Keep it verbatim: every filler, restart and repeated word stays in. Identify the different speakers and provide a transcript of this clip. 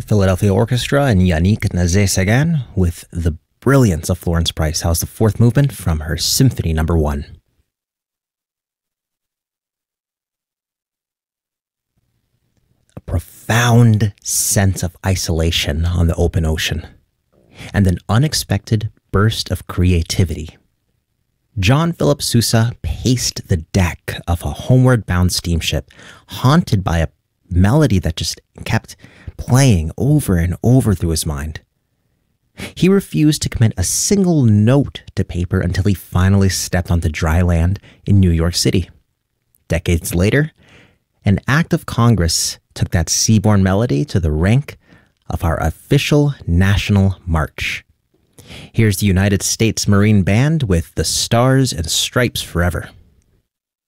Speaker 1: Philadelphia Orchestra and Yannick Nézet-Séguin with the brilliance of Florence Price. How's the fourth movement from her Symphony Number One? A profound sense of isolation on the open ocean, and an unexpected burst of creativity. John Philip Sousa paced the deck of a homeward-bound steamship, haunted by a melody that just kept playing over and over through his mind. He refused to commit a single note to paper until he finally stepped onto dry land in New York City. Decades later, an act of Congress took that seaborne melody to the rank of our official national march. Here's the United States Marine Band with The Stars and Stripes Forever.